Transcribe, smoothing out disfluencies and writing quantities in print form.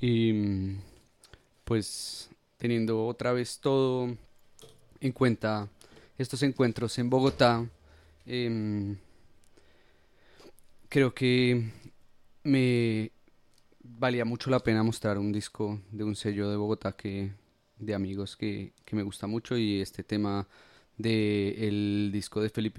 Y pues teniendo otra vez todo en cuenta, estos encuentros en Bogotá, em, creo que me valía mucho la pena mostrar un disco de un sello de Bogotá de amigos que me gusta mucho, y este tema del disco de Felipe